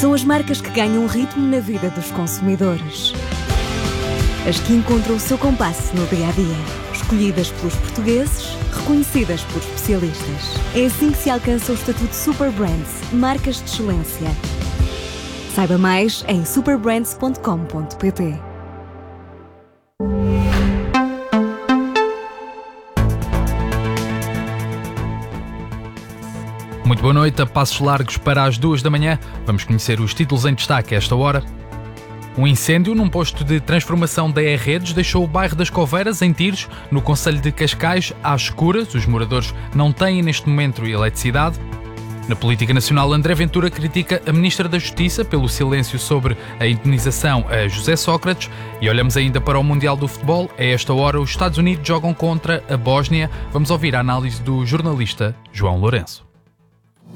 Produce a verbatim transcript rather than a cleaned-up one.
São as marcas que ganham ritmo na vida dos consumidores. As que encontram o seu compasso no dia-a-dia. Escolhidas pelos portugueses, reconhecidas por especialistas. É assim que se alcança o estatuto Super Brands, marcas de excelência. Saiba mais em superbrands ponto com ponto pt. Muito boa noite, a passos largos para as duas da manhã. Vamos conhecer os títulos em destaque a esta hora. Um incêndio num posto de transformação da E-Redes deixou o bairro das Coveiras, em Tires, no concelho de Cascais, às escuras. Os moradores não têm neste momento eletricidade. Na política nacional, André Ventura critica a Ministra da Justiça pelo silêncio sobre a indenização a José Sócrates. E olhamos ainda para o Mundial do Futebol. A esta hora, os Estados Unidos jogam contra a Bósnia. Vamos ouvir a análise do jornalista João Lourenço.